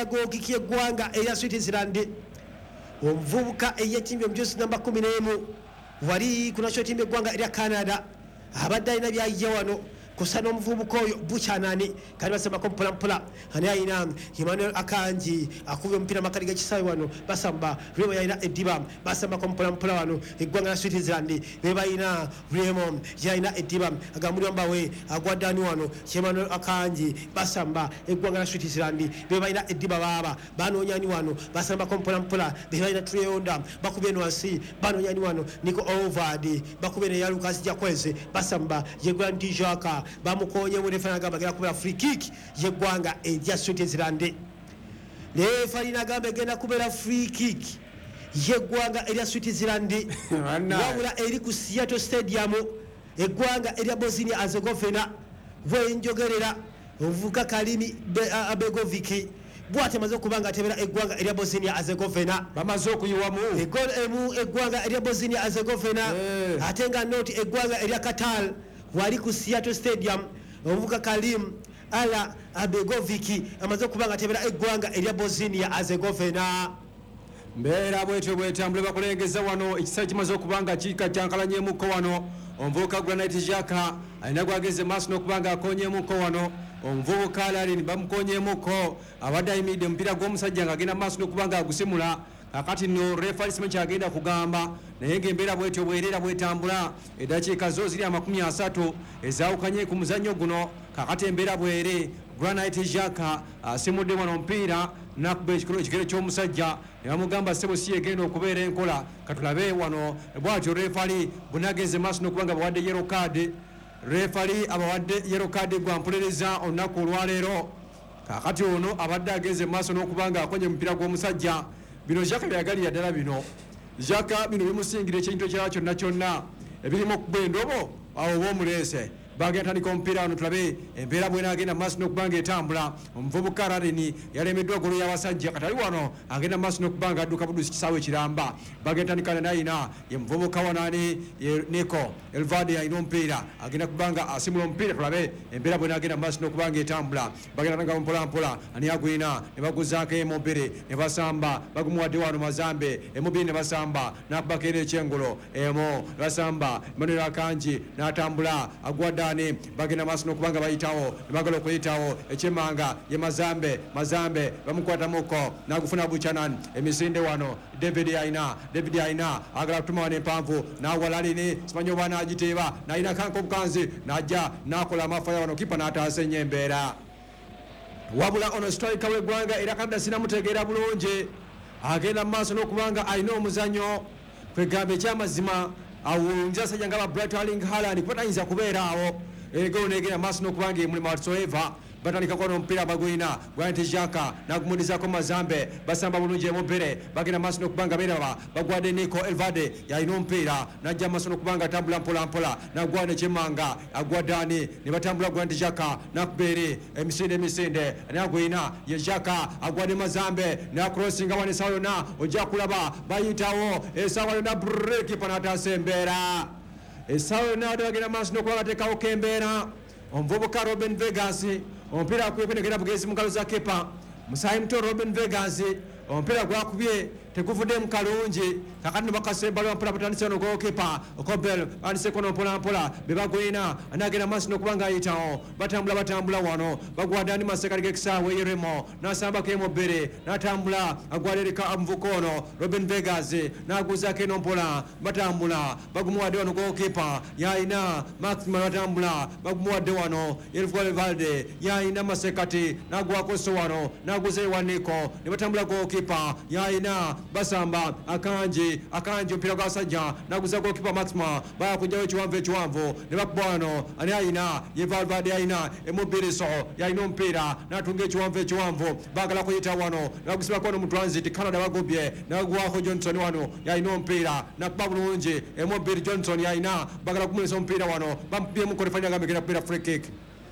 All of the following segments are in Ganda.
ya gokiki eggwanga eya Switzerland omuvubuka eyetimbe omujusi namba 11 wali kuna national team eggwanga erya Canada abadde alina byayija wano kusana omuvubuka oyo buchanani kali basema mpola ani ayina Emmanuel Akanji akubye omupiira makali g'ekisaawe wano basamba Remo yayina Ediba basamba mpola wano eggwanga la Switzerland be bayina Remo yayina Ediba agamulwa we agwadani wano Emmanuel Akanji basamba eggwanga la Switzerland be bayina Ediba baba banonyani wano basamba mpola be bayina Trionda bakubye wansi banonyani wano Nico Ovadi bakubye ne ya Lucas Jakweze basamba yegwa Ndijaka bamukonye mu refa nagamba gera kubera free kick yeggwanga erya Switzerland refa linagamba genda kubera free kick yeggwanga erya Switzerland wabula eri ku Seattle Stadium eggwanga erya Bosnia Herzegovina bwenjogerera ovuka Kalimi Begovic bwate maze kubanga atebera eggwanga erya Bosnia Herzegovina bamaze okuyiwamu eggwanga erya Bosnia Herzegovina atenga noti eggwanga erya Qatar wali ku Seattle Stadium ovuka Kalim ala Abegovic amaze kubanga atebera eggwanga erya Bosnia Herzegovina mbeera bwetyo bwetambule bakulengeza wano ekisa kimaze okubanga kikajjankalanyemuko wano omuvubuka Granite Xhaka alina gwageze maaso n'okubanga akonyemuko wano omuvubuka Alarin bamukonyemuko abadde ayimiridde omupiira gw'omusajja ng'agenda maaso n'okubanga agusimula kakati no referee simanyi kyagenda kugamba naye ng'embeera bwetyo bwerera bwetambula eddakiika zo ziri 30 ezaawukanye ku muzannyo guno kakati embeera bwere Granite Xhaka asimudde wano omupiira nakuba ekigere ky'omusajja ne bamugamba ssebo si egenda okubeera enkola katulabe wano bwatyo referee bunageze maaso n'okubanga bawadde yellow card referee abawadde yellow card gwampulereza olunaku olwaleero kakati ono abadde ageze maaso n'okubanga akonye omupiira gw'omusajja bino Xhaka byagalira ddala bino Xhaka bino bimusingira ekintu ekirala kyonna kyonna ebirimu okuba endobo awo b'omuleese bagenda tandika omupiira wano tulabe embeera bwenagenda maaso n'okubanga etambula omuvubuka Alarin yalemeddwa golo y'abasajja katali wano agenda maaso n'okubanga adduka budusi kisaawe ekiramba bagenda tandika nayina ye muvubuka wanani Nico Elvade yayina omupiira agenda kubanga asimula omupiira tulabe embeera bwenagenda maaso n'okubanga etambula bagenda tandika mpolampola ani agwina ne baguzaako emubiri ne basamba bagumuwadde wano Mazambe emubiri ne basamba nakubako era ekyengulo emo basamba Emmanuel Akanji n'atambula agwadde bagenda maaso n'okubanga bayitawo nebagala okuyitawo ekyemanga ye Mazambe bamukwatamuko nagufuna buchanan emisinde wano David ayina agala kutuma wano empanvu nawalaline simanyi oba nagiteeba nayina kanka obukanzi najja nakola amafaya wano kipa n'ataasa ennyo embeera wabula ono striker w'eggwanga era kadda sinamutegeera bulungi agenda mu maaso n'okubanga alina omuzannyo kwegamba ekyamazima awunja sajja nga Bright Erling Haaland kwatayinza kubeera awo egolo negenda maaso n'okubanga emulimu whatsoever batandika kuona omupiira bagwina Granite Xhaka nagumudizaako Mazambe basamba bulungi emubire bagenda maaso n'okubanga beeraba bagwadde Nico Elvade yalina omupiira najja maaso n'okubanga atambula mpolampola nagwa nekyemanga agwadde ani ne batambula Granite Xhaka nakubeere emisinde nagwina ye Xhaka agwadde Mazambe nakurosinga wane esaawa yonna ojja kulaba bayitawo esaawa yonna break panataasa embeera esaawa yonna wadde bagenda maaso n'okubanga teekawo kembeera omuvubuka Robin Vegas omupiira akwekwenegera bugezi mu ngalo za Kepa musaayi muto Robin Vegas omupiira gwakubye tekuvuddemu kalungi kakati nebakasemba lwampula batandise wano gokepa Kobel andise kono mpolampola bebagwina anagenda maaso n'okubanga ayitawo batambula wano bagwadde ani masekali g'ekisaawe Yeremo nasambako emubiri natambula agwala erika omuvuka ono Robin Vegas naguzaako eno mpola batambula bagumuwadde wano gokepa yayina Maxima batambula bagumuwadde wano Elvalde yayina masekati nagwako so wano naguza ewa Nico ne batambula gokepa yayina basamba akanji omupiira gw'abasajja naguza gokipa Maxima bakujjawo ekiwanvu ne bakuba wano ani ayina yevalvade ayina emubiriso yalina omupiira natunga ekiwanvu bagala kuyita wano nagusibako wano mu transit Canada bagubye nagwako Johnson wano yalina omupiira nakuba bulungi emubiri Johnson yalina bagala kumulisa omupiira wano bamukubyemu korefanya gambe genda kubeera free kick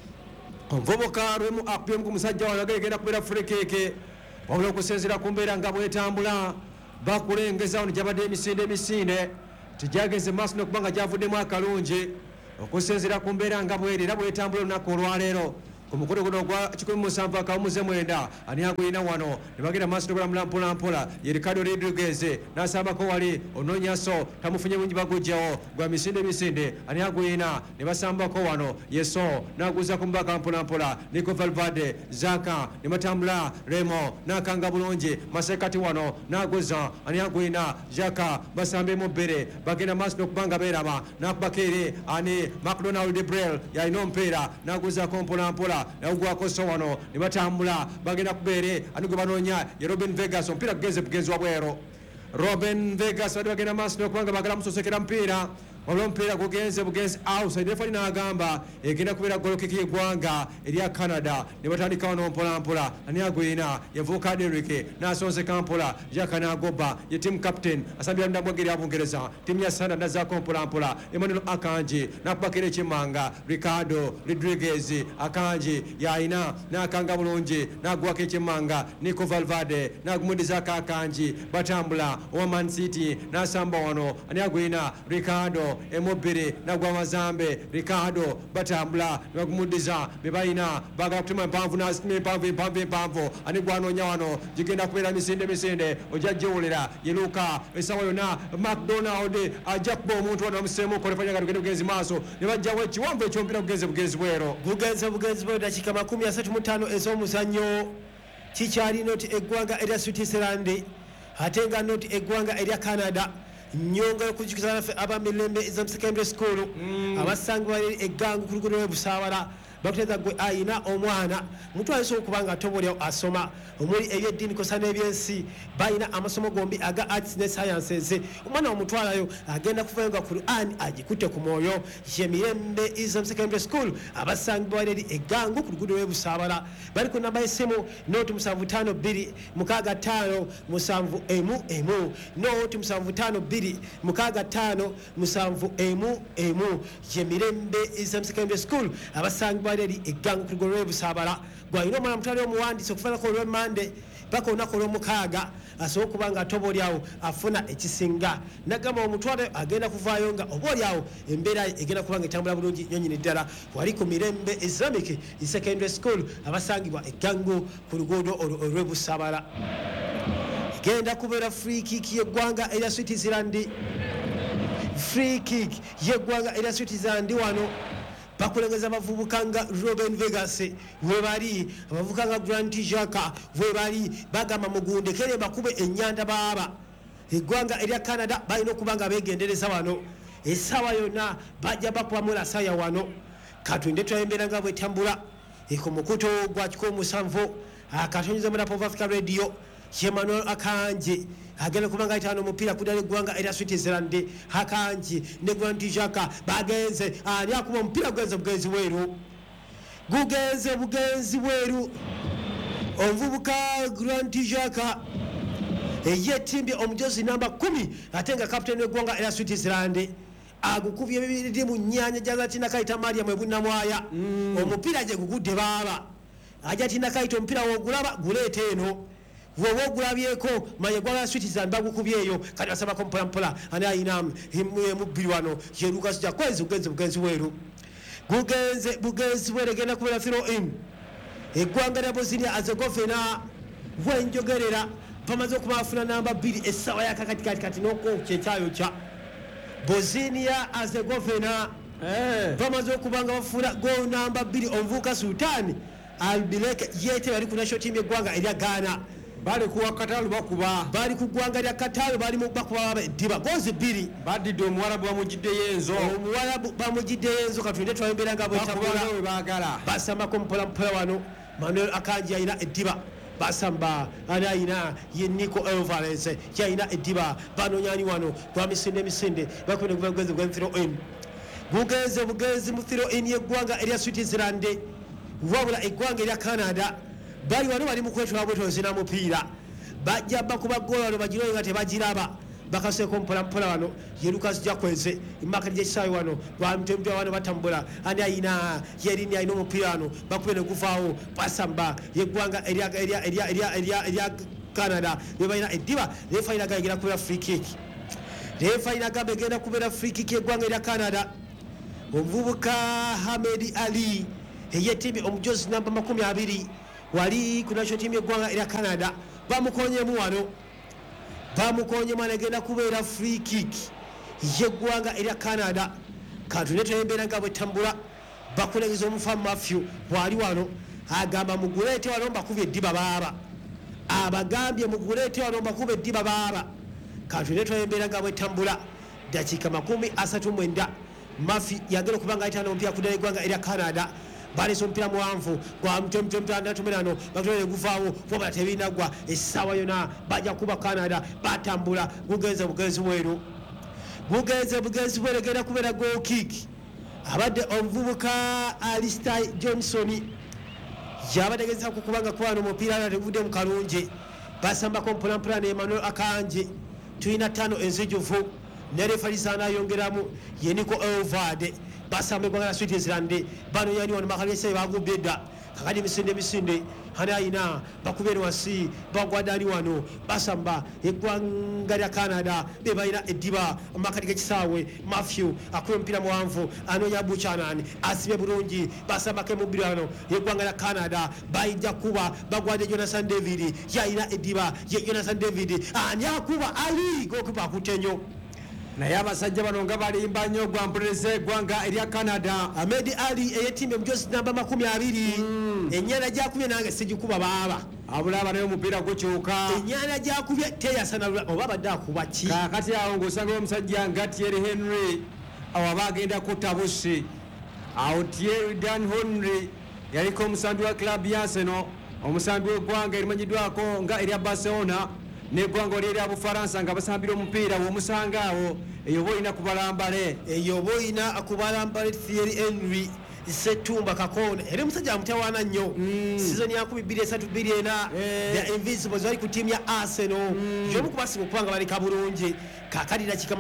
omuvubuka lwemu akubyemu ku musajja wano agenda kubeera free kick wabula okusinziira ku mbeera nga bwetambula bakulengeza wano gyabadde emisinde tegyageze maaso n'okubanga gyavuddemu akalungi okusinziira ku mbeera nga bweri era bwetambula olunaku olwaleero ku mukono guno gwa 17 akawumuze mwenda ani agwina wano ne bagenda maaso togula mpola ye Ricardo Rodriguez n'asambako wali ononyaso tamufunye bungi bagujjawo gwa misinde ani agwina ne basambako wano yeso n'aguza ku mbaka mpola Nico Valverde Zaka ne matambula Remo n'akanga bulungi masekati wano n'aguza ani agwina Jaka basambe mu bbere bagenda maaso n'okubanga beeraba n'akubakere ani McDonald de Brel yalina omupiira n'aguza ko mpola n'agwako so wano ne batambula bagenda kubeere ani gwe banoonya ye Robin Vegas omupiira gugenzi wabwero Robin Vegas bali bagenda maaso n'okubanga bagala musosekera mupiira olw'omupiira gugenze outside referee n'agamba egenda kubeera golokiki y'eggwanga erya Canada ne batandika wano mpola ani agwina yavuuka Derrick n'asonseka mpola Jaka n'agoba ye team captain asambira ndabwageri ya Bungereza timu ya Sanda nazaako mpola Emmanuel Akanji n'akubakira ekimanga Ricardo Rodriguez Akanji yayina n'akanga bulungi n'agwako ekimanga Nico Valverde n'agumudizaako Akanji batambula owa Man City n'asamba wano ani agwina Ricardo emobere nagwa mazambe Ricardo batambula bagumudiza bebayina bagala kutema empanvu n'empanvu ani gwanoonya wano gigenda kubeera misinde ojajjewolera yeluka esawa yonna McDonald ajja kuba omuntu wano bamuseemu kolefanyaga tugende bugenzi maaso ne bajjawo ekiwanvu ekyompira bugenzi bwero dakiika 35 ez'omuzannyo kikyali noti eggwanga erya Switzerland ate nga noti eggwanga erya Canada nyonga yokujukiza naffe abamirembe eza secondary school abasangi bali eggangu ku luguudo lw'Ebusaabala bakuteeza gwe ayina omwana mutwalisa okubanga atobolyawo asoma omuli ebyeddiini kosa n'ebyensi bayina amasomo gombi aga arts ne sciences omwana omutwalayo agenda kuvayo nga Quran agikutte ku mwoyo yemirembe Islam Secondary School abasangi bawali eggangu ku luguudo lw'Ebusaabala bali ku namba y'essimu noti 752 65 7 noti 752 65 7 yemirembe Islam Secondary School abasangi bawali eggangu ku luguudo lw'Ebusaabala gwalina omwana mutwale omuwandiisi okufaanako olw'Emmande paka olunaku olw'omukaaga asobola okuba nga atobolyawo afuna ekisinga nagamba omutwale agenda kuvaayo nga obaolyawo embeera egenda kuba nga etambula bulungi nyonyini ddala wali ku Mirembe Islamic Secondary School abasangibwa eggangu ku luguudo olw'Ebusaabala egenda kubeera free kick y'eggwanga erya Switzerland wano bakulengeza abavubuka nga Robin Vegas webali abavubuka nga Grant Xhaka webali bagamba mugundekere bakube ennyanda baaba eggwanga erya Canada balina okuba nga beegendereza wano essaawa yonna bajja bakubamu lasaya wano katwende twayembera nga bwetambula ku mukuto gwa 17 akatonyeza mu Rap of Africa Radio Emmanuel Akanji agenda kubanga itano omupiira kudala eggwanga erya Switzerland Akanji ne Grant Xhaka bagenze ani akuba omupiira bugenzi bweru omuvubuka Grant Xhaka eyetimbye omujozi namba 10 ate nga kapiteni w'eggwanga erya Switzerland agukubye bibiri mu nnyanja jazatina kaita Maria mwebunamwaya omupiira gye gugudde baaba ajatina kaita omupiira wogulaba guleete eno wowe ogulabyeko manye gwala Switzerland bagukubyeyo kati basabako mpola ani ayina mubbiri wano yeruka sija kwezi bugenzi bweru bugenzi bweru egenda kubeera throw in eggwanga lya Bosnia Herzegovina wenjogerera bamaze okubafuna namba 2 essaawa yakakatikati noko kyekyayo kya Bosnia Herzegovina bamaze okubanga bafuna gol namba 2 omuvubuka Sultan Albilek yete bali ku national team y'eggwanga erya Ghana bali kuwa Katalu bakuba bali ku ggwanga lya Katalu bali mu bakuba diba gozi 2 badidde omuwarabu bamugidde yenzo katwende twayembera nga bwetambula bagala basambako mpola wano Manuel Akanji ayina eddiba basamba anayina ye Nico Alvarez yayina eddiba banonyani wano kwa misinde bakwenda kubagenze gwa throw in bugenzi mu throw in y'eggwanga erya Switzerland wabula eggwanga erya Canada bali wano bali mu kwetwala bwetozi na mupiira bajja bakuba ggoolo wano bagiroyo nga tebagiraba bakaseeko mpola wano ye Lucas Jakweze imakati gyekisaawe wano bamutempya wano batambula ani ayina yerini ayina omupiira wano bakube ne guvaawo basamba yeggwanga erya Canada bebalina eddiba refayina ga egenda kubeera free kick yeggwanga erya Canada omuvubuka Hamed Ali eyetimbi omujozi namba 20 wali ku national team yeggwanga erya Canada bamukonyemu wano bamukonyemu anagenda kubeera free kick yeggwanga erya Canada kantu netwembeera nga bwetambula bakulengeza omufamu Matthew wali wano agamba muguleete wano mbakubye eddiba baaba abagambye muguleete wano mbakubye eddiba baaba kantu netwembeera nga bwetambula dakiika 39 Matthew yagera okuba nga ayitana omupiira ku ddala eggwanga erya Canada balesa omupiira muwanvu gwa mutomutano batolere guvaawo wabula tebinagwa essaawa yona bajja kuba Canada batambula gugenze bugenzi bweru egenda kubeera goal kick abadde omuvubuka Alistair Johnson yabadde gezaako kubanga kubano omupiira ala tegudde mu kalungi basambako mpolampola ne Emmanuel Akanje tulina 5 enzijuvu ne refari anayongeramu yeniko Elvade basamba eggwanga la Switzerland bano yani wano makalese bagubye dda kakati misinde hani ayina bakubere wansi bagwadani wano basamba eggwanga lya Canada bebalina eddiba makati g'ekisaawe Matthew akuba omupiira muwanvu anonya Buchanan asibye bulungi basambako emubiri wano eggwanga lya Canada bayijja kuba bagwadde Jonathan David yayina eddiba ye Jonathan David ani akuba ali gokipa akutte nnyo naye abasajja bano nga balimba nnyo gwampuliriza eggwanga erya Canada Ahmed Ali eyetimbe mujozi namba 20 ennyana gyakubye nange sigikuba baaba abulaba naye omupiira gukyuka ennyana gyakubye teyasana oba badde akuba ki kakati awo ng'osanga omusajja nga Thierry Henry awaba agenda kutta busi awo Thierry Dan Henry yaliko omusambi wa club ya Arsenal omusambi w'eggwanga erimanyiddwako nga erya Barcelona n'eggwanga oli erya Bufaransa nga basambira omupiira bw'omusanga awo eyo boolina kubalambale Thierry Henry Setumba Kakone era omusajja amutawaana nnyo season ya 2023-24 the Invincibles bali ku tiimu ya Arsenal y'omu kubasiba okubanga baleka bulungi kakati dakiika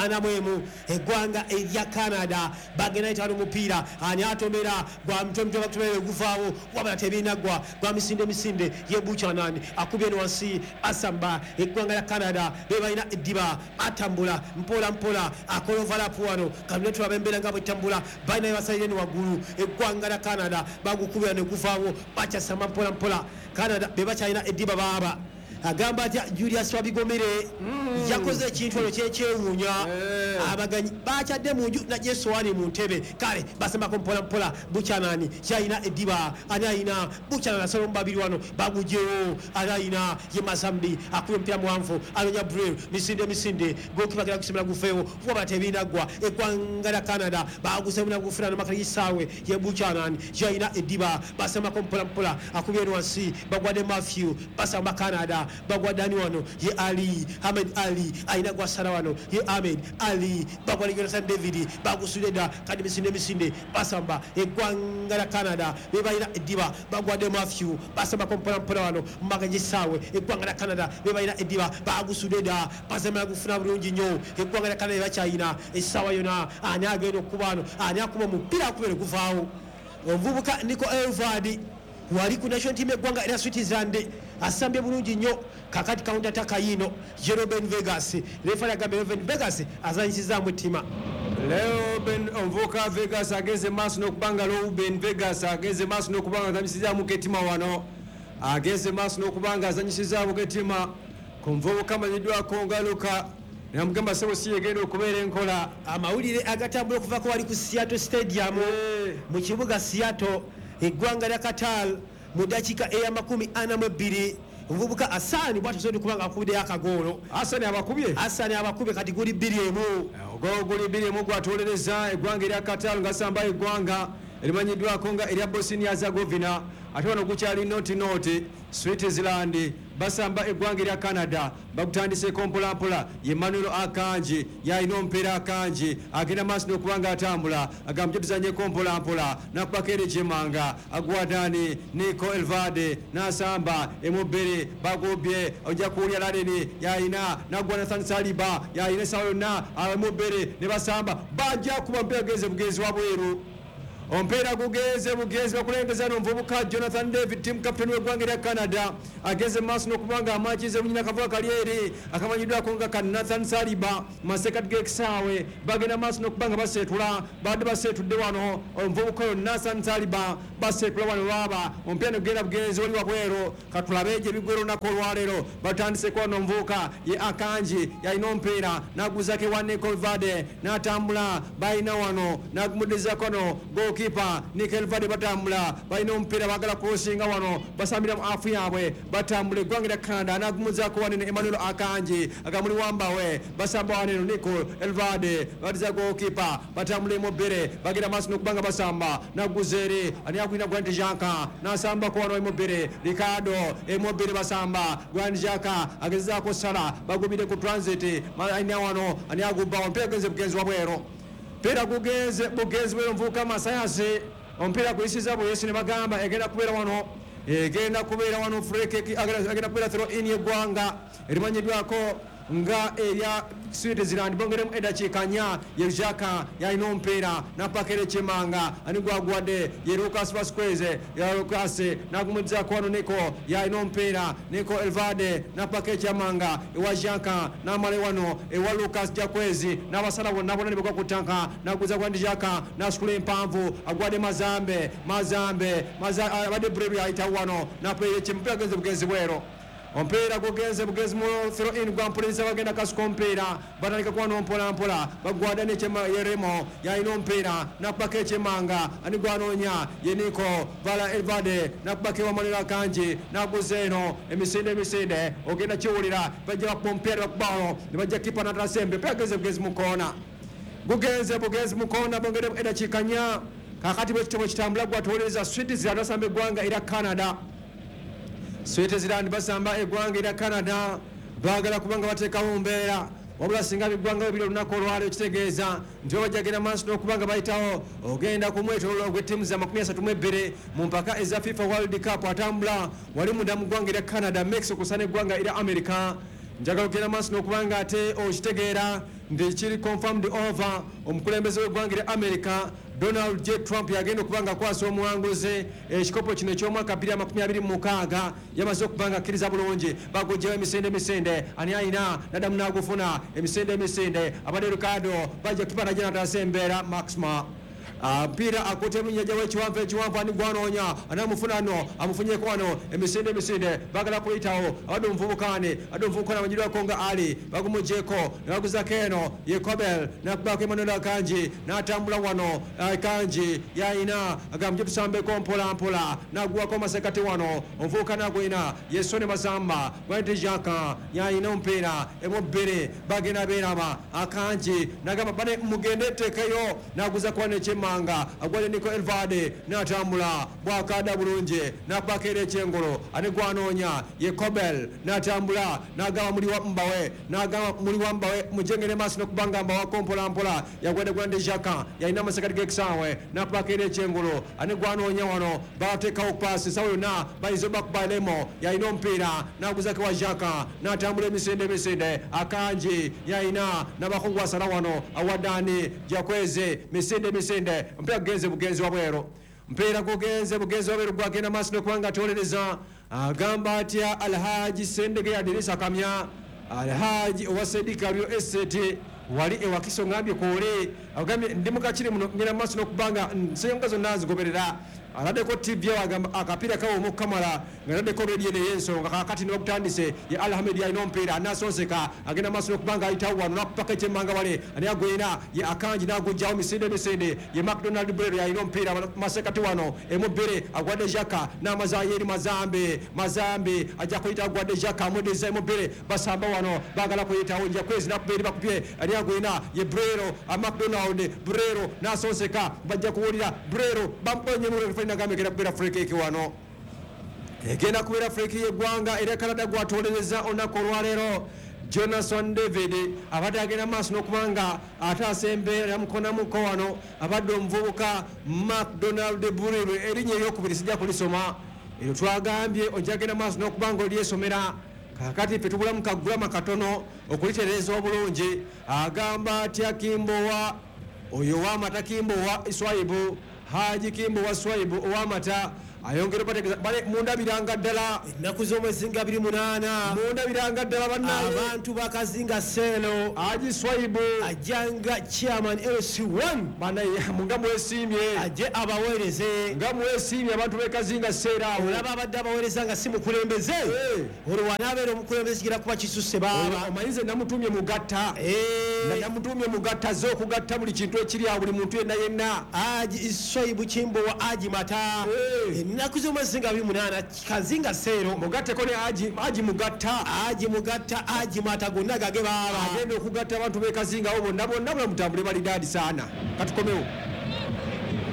41 eggwanga erya Canada bagenda yitaano omupiira ani atomera gwa mutwe bakutomere guvaawo wabula tebinagwa gwa misinde ye Buchanan akubye ne wansi asamba eggwanga lya Canada bebalina eddiba atambula mpola akola overlap wano kantu tubabembera nga bwetambula balina basalire ne waggulu eggwanga lya Canada bagukubira ne guvaawo bakyasamba mpola Canada bebakyalina eddiba baaba agamba atya Julius Wabigomere yakoze ekintu olwo kyekyewuunya abaganyi bakyadde mu nju najje sowaani mu ntebe kale basembako mpola Buchanan kyalina eddiba ani ayina Buchanan asala omubabiri wano bagugyewo ani ayina ye Mazambi akuba omupiira muwanvu anonya Brel misinde gokibagera kusimira gufeewo wabula tebinagwa eggwanga lya Canada bagusebuna gufuna nomakali isaawe ye Buchanan kyalina eddiba basembako mpola akubye eno wansi bagwadde Matthew basamba Canada bagwadani wano ye Ahmed Ali aina gwasara wano ye Ahmed Ali bagwali Jonathan David bagusudeda kadi misinde basamba eggwanga lya Canada bebalina eddiba bagwadde Matthew basamba kompola wano mbagaje sawe eggwanga lya Canada bebalina eddiba bagusudeda basamba gufuna bulungi nnyo eggwanga lya Canada bakyayina essaawa yona ani agenda okubano ani akuba omupiira akubere guvaawo omuvubuka Nico Elvade wali ku national team eggwanga erya Switzerland asambye bulungi nnyo kakati counter attack yino Jeroben Vegas refari agambye Jeroben Vegas azanyisizaamu ettima leo omuvubuka Vegas ageze maaso n'okubanga Ruben Vegas ageze maaso n'okubanga azanyisizaamu kettima wano ageze maaso n'okubanga azanyisizaamu kettima ku muvubuka amanyiddwako nga Luka namugamba sebo si yegenda okubeera enkola amawulire agatambula okuva ko wali ku Seattle Stadium mu kibuga Seattle eggwanga lya Qatar mu dakiika eya 42 omuvubuka Asani bwatusobola kubanga akubiddeyo akagoolo Asani abakubye kati guli 2-1 guli 2-1 gwatolereza eggwanga erya Qatar nga samba eggwanga erimanyiddwako nga erya Bosnia Herzegovina ate wano gukyali noti Switzerland basamba eggwanga erya Canada bakutandiseko mpolampola ye Emmanuel Akanje yalina omupiira Akanje agenda maaso n'okubanga atambula agamba tuzanyeko mpolampola nakubako eri Jemanga agwadani Nico Elvade n'asamba emubere bagobye ojja kuwulya Ladeni yalina nagwa Nathan Saliba yalina essaawa yonna emubere ne basamba bajja kuba mupiira genze bugenzi wabweru ompera gugenze bugenzi bakulengeza n'omuvubuka Jonathan David team captain w'eggwanga erya Canada ageze maaso n'okubanga amakize bunyina kavuga kalyeri akamanyiddwako nga ka Nathan Saliba masekati g'ekisaawe bagenda maaso n'okubanga baseetula badde baseetudde wano omuvubuka oyo Nathan Saliba baseetula wano lwaba ompera negenda bugenzi oli wabwero katulabe gye bigwera olunaku olwaleero batandiseko wano omuvubuka ye Akanji yalina omupiira n'aguzako ewa Nicol Vade n'atambula balina wano n'agumuddizako no goalkeeper Nicol Vade batambula balina omupiira bagala kusinga wano basambira mu afu yaabwe batambula eggwanga erya Canada n'agumuzako wanene Emmanuel Akanji agamuli wambawe basamba waneno Nicol Vade badiza goalkeeper batambula emubere bagenda maaso n'okubanga basamba n'aguzeeri ani agwina Grant Xhaka n'asambako wano emubere Ricardo emubere basamba Grant Xhaka agezaako sala bagubire ku transit alina wano ani agubba omupiira gugenze bugenzi wabwero mpira gugenze bugenzi bwero nvuka Masayasi omupiira guyisiza bweyesi ne bagamba egenda kubeera wano free kick agenda kubeera throw in yeggwanga erimanyiddwako nga erya Switzerland bongeremu edakiika 4 ye Xhaka yalina omupiira napakera ekimanga ani gwagwadde ye Lucas Vasquez ya Lucas n'agumuddizako wano Nico yalina omupiira Nico Elvade napaka ekyamanga ewa Xhaka n'amala wano ewa Lucas Jakwezi n'abasala bonna ne bagwa ku ttanka n'aguza Grant Xhaka n'asitula empanvu agwadde Mazambe abadde Brave ayita wano n'apeera ekimupiira genze bugenzi bwero omupiira gugenze bugenzi mu throw in gwampuliriza bagenda kasuka omupiira batandika kuwano mpolampola bagwada yeremo yalina omupiira nakubaka ekimanga ani gwanoonya ye Nico Vala Elvade nakubaka ewamanira Akanji naguza eno emisinde ogenda kiwulira bajja bakuba omupiira bakubawo ne bajja kipa natalasembe omupiira gugenze bugenzi mu koona gugenze bugenzi mu koona bongeremu edakiika 4 kakati bwekitabo kitambula gwatuwuliriza Switzerland basamba eggwanga erya Canada Switzerland basamba eggwanga erya Canada baagala kubanga bateekawo mbeera wabula singa biggwanga bibiri olunaku olwaleero kitegeeza nti bajagenda maaso n'okubanga bayitawo ogenda ku mwetoololo gw'ettiimu za 32 mu mpaka eza FIFA World Cup atambula wali munda mu ggwanga erya Canada Mexico kusa n'eggwanga erya America njagala okugenda maaso n'okubanga ate okitegeera nti kiri confirmed over omukulembeze w'eggwanga erya America Donald J. Trump yagenda okubanga akwasa omuwanguzi ekikopo kino eky'omwaka 2026 yamaze okubanga akkiriza bulungi bagujjawo emisinde ani alina naddamu n'agufuna emisinde abadde Ricardo bajja kipa najja natasa embeera Maxima mpira akutte eminyaja w'ekiwanvu ani gwanoonya anamufuna no amufunyeko wano emisinde bagala kuyitawo abadde omuvubukani amanyirwako nga Ali bagumugyeko nebaguzako eno ye Kobel nakubako Emmanuel Akanji n'atambula wano Akanji yalina agambye tusambeko mpolampola naguwako masekati wano omuvubuka nagwina ye Sone Masamba Grant Xhaka yalina omupiira emubbiri bagenda beeraba Akanji nagamba bane mugende etteekeyo naguzako wano ekimanga agwade Nico Elvade n'atambula bwakada bulungi nakubakera ekyengolo ani gwanoonya ye Kobel n'atambula n'agamba muli wambawe mujengere maaso n'okubanga mbawako mpolampola yagwade Grant Xhaka yalina amasekati g'ekisaawe nakubakera ekyengolo ani gwanoonya wano bateekawo paasi sawa yonna bayize bakubalemo yalina omupiira n'aguzako wa Xhaka n'atambula emisinde Akanji yalina n'abakungu asala wano awadani Jakweze misinde mpira gugenze bugenzi wabwero mpira gugenze bugenzi wabwero gwagenda maaso n'okubanga atolereza agamba atya Alhaji Sendege Yadirisa Kamya Alhaji owasedika lyo esete wali ewakiso ngambye kole agambye ndi mukakiri muno ngenda maaso n'okubanga nseyonga zonna nzigoberera aladdeko TV agamba akapiira kawo omukamala ngaladdeko redio eno ey'ensonga kakati nebakutandise ye Alhamid yalina omupiira anasonseka agenda maaso n'okubanga ayitawo wano nakupaka ekyemmanga wale ani agwina ye Akanji n'agujjawo misinde ye McDonald Brero yalina omupiira masekati wano emubbiri agwadde Xhaka n'amazayo eri Mazambe ajja kuyita agwadde Xhaka amwedeza emubbiri basamba wano baagala kuyitawo Jakwezi nakuba eri bakupye ani agwina ye Brero McDonald Brero n'asonseka bajja kuwulira Brero bamponye mu nagambye egenda kubeera free kick wano egenda kubeera free kick yeggwanga erya Canada gwatolereza olunaku olwaleero Jonathan David abadde agenda maaso n'okubanga ataasa embeera yamukonamuko wano abadde omuvubuka McDonald Brero erinnya eryokubiri sijja kulisoma eryo twagambye ojja genda maaso n'okubanga olyesomera kakati ffe tubulamu kagulama katono okulitereeza obulungi agamba atya Kimbowa oyo w'amata Kimbowa Iswaibu Haji Kimbo wa Swaibu owamata ayongera bategeza bale mundabiranga ddala ennaku z'omwezi nga 28 mundabiranga ddala bannaye abantu bakazinga seelo Haji Swaibu ajjanga chairman LC1 banaye munga mwesiimye ajje abaweereze nga mwesiimye abantu bekazinga seera awo olaba abadde abaweereza nga si mukulembeze olwo wanaabeera omukulembeze kigira kuba kisusse baaba omanyize namutumye mugatta namutumye mugatta ze okugatta buli kintu ekiri awo buli muntu yenna Haji Swaibu Kimbo wa Haji Mata ennaku z'omwezi nga 28 kazinga seero mugatteko ne Haji mugatta Haji Mata gonna gage baaba agenda okugatta abantu bekazingawo bonna bonna bwe mutambule bali daadi saana katukomewo